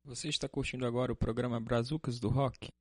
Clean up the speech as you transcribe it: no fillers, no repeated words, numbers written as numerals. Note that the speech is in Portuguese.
Você está curtindo agora o programa Brazucas do Rock?